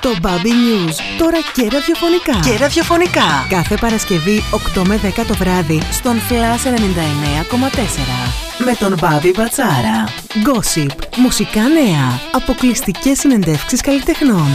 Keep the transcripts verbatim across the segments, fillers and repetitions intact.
Το Bambi News, τώρα και ραδιοφωνικά. Και ραδιοφωνικά. Κάθε Παρασκευή οκτώ με δέκα το βράδυ στον Flash ενενήντα εννέα κόμμα τέσσερα. Με τον Μπάμπη Μπατσάρα. Gossip, μουσικά νέα, αποκλειστικές συνεντεύξεις καλλιτεχνών.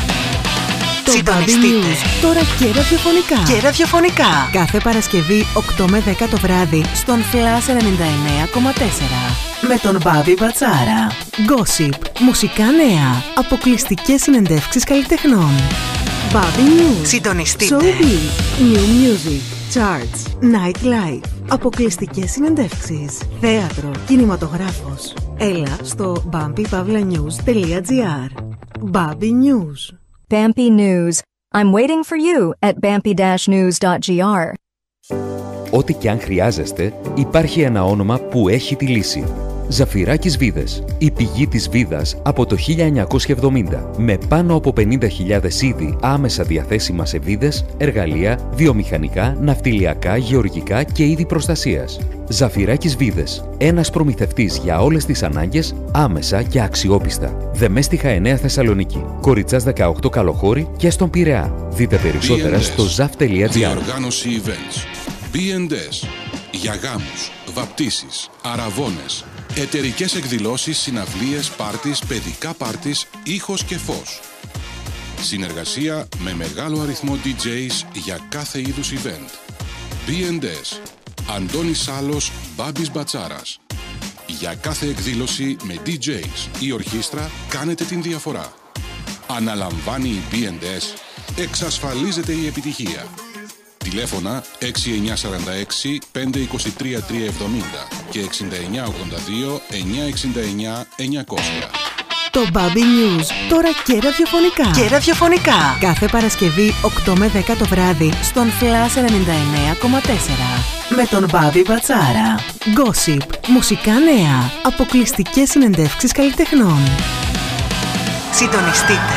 Το Bambi News, τώρα και ραδιοφωνικά. Και ραδιοφωνικά. Κάθε Παρασκευή οκτώ με δέκα το βράδυ στον Flash ενενήντα εννέα κόμμα τέσσερα. Με τον Μπάμπη Μπατσάρα. Gossip, μουσικά νέα, αποκλειστικές συνεντεύξεις καλλιτεχνών. Bambi News. Συντονιστείτε. Showbiz, New Music, Charts, Nightlife, αποκλειστικές συνεντεύξεις, θέατρο, κινηματογράφος. Έλα στο bambi pavla news τελεία gr. Bambi News. Bambi News. I'm waiting for you at bambi dash news dot gr. Ό,τι και αν χρειάζεστε, υπάρχει ένα όνομα που έχει τη λύση. Ζαφυράκης Βίδες, η πηγή της βίδας από το χίλια εννιακόσια εβδομήντα, με πάνω από πενήντα χιλιάδες είδη άμεσα διαθέσιμα σε βίδες, εργαλεία, βιομηχανικά, ναυτιλιακά, γεωργικά και είδη προστασίας. Ζαφυράκης Βίδες, ένας προμηθευτής για όλες τις ανάγκες, άμεσα και αξιόπιστα. Δεμέστιχα εννέα Θεσσαλονίκη, Κοριτσάς δεκαοκτώ Καλοχώρη και στον Πειραιά. Δείτε περισσότερα στο ζαφ τελεία gr. Διοργάνωση events. μπι εντ ες. Για γάμους, βαπτίσεις, αραβώνες, εταιρικές εκδηλώσεις, συναυλίες, πάρτις, παιδικά πάρτις, ήχος και φως. Συνεργασία με μεγάλο αριθμό ντι τζέις για κάθε είδους event. μπι εντ ες. Αντώνης Σάλος, Μπάμπης Μπατσάρας. Για κάθε εκδήλωση με ντι τζέις ή ορχήστρα κάνετε την διαφορά. Αναλαμβάνει η μπι εντ ες. Εξασφαλίζεται η επιτυχία. Τηλέφωνα έξι εννιά τέσσερα έξι πέντε δύο τρία τρία εβδομήντα και έξι εννιά ογδόντα δύο εννιά εξήντα εννιά εννιακόσια. Το Bambi News, τώρα και ραδιοφωνικά. Και ραδιοφωνικά. Κάθε Παρασκευή οκτώ με δέκα το βράδυ στον Flash ενενήντα εννέα κόμμα τέσσερα. Με τον Μπάμπη Μπατσάρα. Gossip, μουσικά νέα, αποκλειστικές συνεντεύξεις καλλιτεχνών. Συντονιστείτε.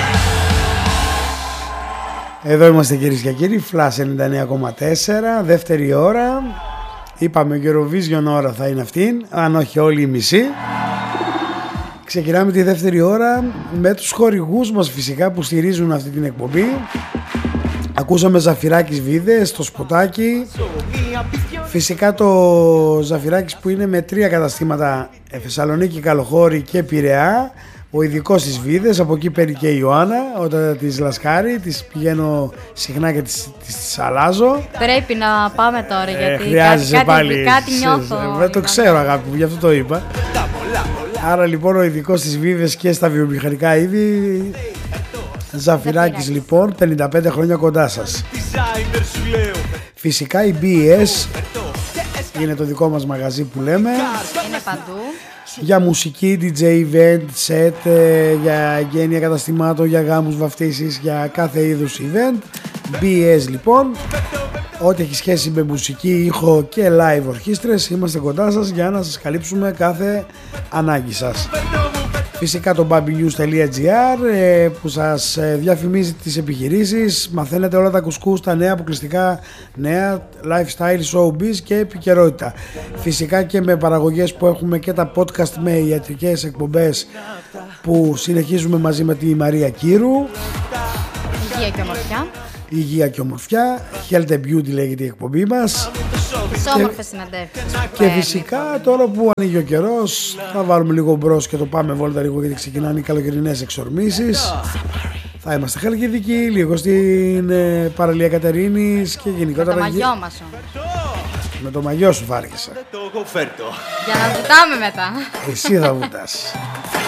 Εδώ είμαστε κυρίες και κύριοι, Flash ενενήντα εννέα κόμμα τέσσερα, δεύτερη ώρα. Είπαμε Eurovision ώρα θα είναι αυτή, αν όχι όλη η μισή. Ξεκινάμε τη δεύτερη ώρα με τους χορηγούς μας φυσικά που στηρίζουν αυτή την εκπομπή. Ακούσαμε Ζαφυράκης Βίδες, το σποτάκι. Φυσικά το Ζαφυράκης που είναι με τρία καταστήματα, Θεσσαλονίκη, Καλοχώρη και Πειραιά. Ο ειδικός στις βίδες, από εκεί παίρνει και η Ιωάννα, όταν τις λασκάρει, τις πηγαίνω συχνά και τις, τις, τις αλλάζω. Πρέπει να πάμε τώρα γιατί ε, χρειάζεσαι κάτι, πάλι, κάτι νιώθω. Δεν το ξέρω αγάπη μου, γι' αυτό το είπα. Άρα λοιπόν ο ειδικός στις βίδες και στα βιομηχανικά είδη, Ζαφυράκης λοιπόν, πενήντα πέντε χρόνια κοντά σας. Φυσικά η μπι ες είναι το δικό μας μαγαζί που λέμε. Είναι παντού. Για μουσική, ντι τζέι event, set, για εγγένεια καταστημάτων, για γάμους, βαφτίσεις, για κάθε είδους event. μπι ες λοιπόν, ό,τι έχει σχέση με μουσική, ήχο και live ορχήστρες, είμαστε κοντά σας για να σας καλύψουμε κάθε ανάγκη σας. Φυσικά το bambi news τελεία gr που σας διαφημίζει τις επιχειρήσεις, μαθαίνετε όλα τα κουσκούς, τα νέα αποκλειστικά νέα, lifestyle, showbiz και επικαιρότητα. Φυσικά και με παραγωγές που έχουμε και τα podcast με ιατρικές εκπομπές που συνεχίζουμε μαζί με τη Μαρία Κύρου. Υγεία και ομορφιά. Υγεία και ομορφιά, Health and Beauty λέγεται η εκπομπή μας. Τις όμορφες συναντεύσεις. Και φυσικά τώρα που ανοίγει ο καιρός θα βάλουμε λίγο μπρος και το πάμε βόλτα λίγο, γιατί ξεκινάνε οι καλοκαιρινές εξορμήσεις. Θα είμαστε χαλκιδικοί λίγο στην ε, παραλία Κατερίνης και γενικότερα. Με το μαγιό μας όμως. Με το μαγιό σου βάργησα. Για να βουτάμε μετά. Εσύ θα βουτάς.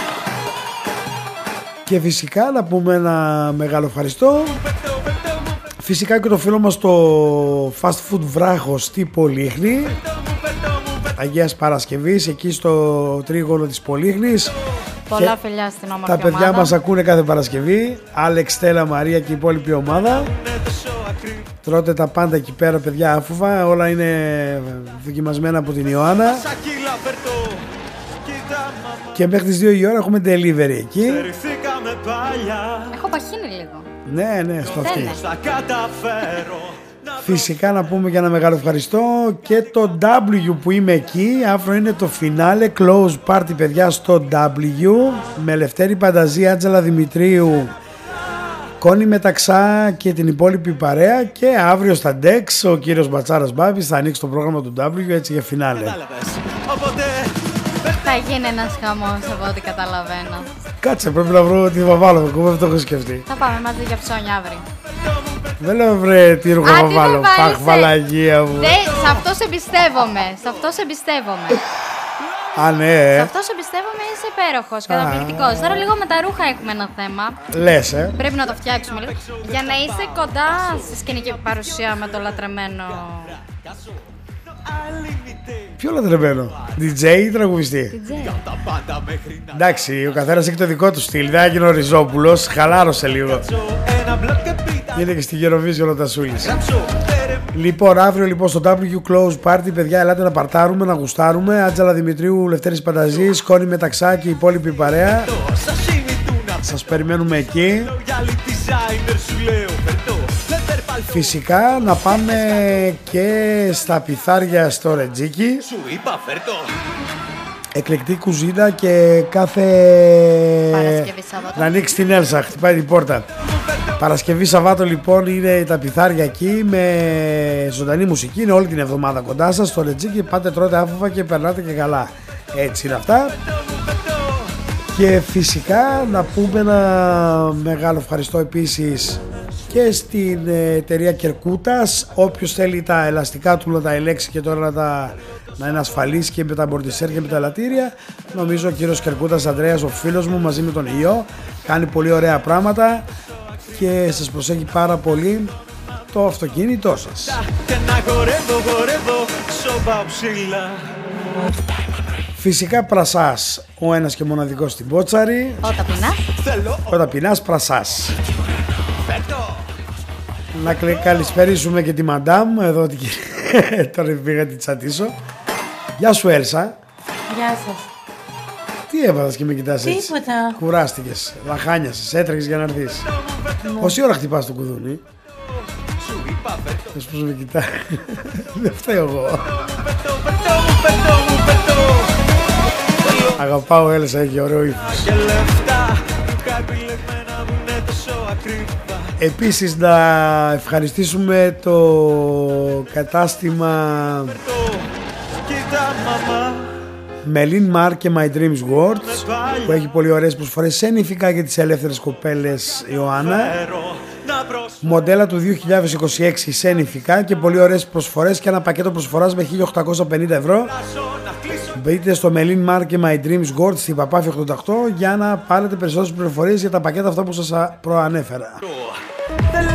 Και φυσικά να πούμε ένα μεγάλο ευχαριστώ. Φυσικά και το φίλο μας το fast food Βράχος στη Πολύχνη, Αγίας Παρασκευής, εκεί στο τρίγωνο της Πολύχνης. Πολλά φιλιά στην όμορφη Τα παιδιά ομάδα. μας ακούνε κάθε Παρασκευή, Άλεξ, Στέλλα, Μαρία και η υπόλοιπη ομάδα. Τρώτε τα πάντα εκεί πέρα παιδιά άφουβα, όλα είναι δοκιμασμένα από την Ιωάννα. Και μέχρι τις δύο η ώρα έχουμε delivery εκεί. Έχω παχύνει λίγο. Ναι, ναι, στο αυτή. Φυσικά να πούμε για ένα μεγάλο ευχαριστώ και το W που είμαι εκεί. Αύριο είναι το φινάλε close party παιδιά στο W με Λευτέρη Πανταζή, Άντζελα Δημητρίου Κόνη Μεταξά και την υπόλοιπη παρέα. Και αύριο στα Dex ο κύριος Μπατσάρας Μπάμπης θα ανοίξει το πρόγραμμα του W έτσι για φινάλε. Θα γίνει ένας χαμός από ό,τι καταλαβαίνω. Κάτσε, πρέπει να βρω τι θα βάλω, ακόμα δεν το έχω σκεφτεί. Θα πάμε μαζί για ψώνια αύριο. Δεν λέω βρε τι ρούχο θα βάλω, παχ βαλαγία μου. Δε, σε αυτό σε εμπιστεύομαι, σε αυτό σε εμπιστεύομαι. Α, ναι. Σε αυτό σε εμπιστεύομαι, είσαι υπέροχος, καταπληκτικός. Τώρα λίγο με τα ρούχα έχουμε ένα θέμα. Λες, ε. Πρέπει να το φτιάξουμε λίγο. Για να είσαι κοντά στη σκηνική παρουσία με το λατρεμένο. Ποιο λατρεμένο, ντι τζέι ή τραγουδιστή? ντι τζέι. Εντάξει, ο καθένας έχει το δικό του στυλ. Δεν έγινε ο Ριζόπουλος, χαλάρωσε λίγο. Είναι και στη Eurovision ο Τασούλης. Λοιπόν, αύριο λοιπόν στο W Close Party, παιδιά, ελάτε να παρτάρουμε, να γουστάρουμε. Άτζαλα Δημητρίου, Λευτέρης Πανταζής, Κόνη Μεταξά και η υπόλοιπη παρέα. Σας περιμένουμε εκεί. Φυσικά να πάμε και στα πιθάρια στο Ρετζίκι. Εκλεκτή κουζίνα και κάθε... Παρασκευή Σαββάτο. Να ανοίξει την Έλσα, χτυπάει την πόρτα. Παρασκευή Σαββάτο λοιπόν είναι τα πιθάρια εκεί με ζωντανή μουσική. Είναι όλη την εβδομάδα κοντά σας στο Ρετζίκι. Πάτε, τρώτε άφοβα και περνάτε και καλά. Έτσι είναι αυτά. Και φυσικά να πούμε ένα μεγάλο ευχαριστώ επίσης και στην εταιρεία Κερκούτας. Όποιος θέλει τα ελαστικά του να τα ελέξει και τώρα να, τα, να είναι ασφαλής και με τα μπορτισέρ και με τα ελαττήρια, νομίζω ο κύριος Κερκούτας Ανδρέας, ο φίλος μου, μαζί με τον Ιώ, κάνει πολύ ωραία πράγματα και σας προσέχει πάρα πολύ το αυτοκίνητό σας. Φυσικά Πρασάς, ο ένας και μοναδικός στην Πότσαρη. Όταν πεινάς. Όταν πεινάς Πρασάς. Να καλησπερίσουμε και τη μαντάμ εδώ. Τώρα πήγα τη τσατήσω. Γεια σου Έλσα. Γεια σας. Τι έβαλες και με κοιτάς έτσι? Τίποτα. Κουράστηκες, λαχάνιασες, έτρεξες για να έρθεις. Πόση ώρα χτυπάς το κουδούνι? Θες πως με κοιτάει? Δεν φταίω εγώ. Αγαπάω Έλσα, έχει ωραίο ύφος. Επίσης να ευχαριστήσουμε το κατάστημα Μελίν Μαρ και My Dreams Words που έχει πολύ ωραίες προσφορές σε νηφικά για τις ελεύθερες κοπέλες Ιωάννα. Μοντέλα του δύο χιλιάδες είκοσι έξι σε νηφικά και πολύ ωραίες προσφορές και ένα πακέτο προσφοράς με χίλια οκτακόσια πενήντα ευρώ. Μπείτε στο Μελίν Μαρ και My Dreams Words στην Παπάφη ογδόντα οκτώ για να πάρετε περισσότερες πληροφορίες για τα πακέτα αυτά που σας προανέφερα.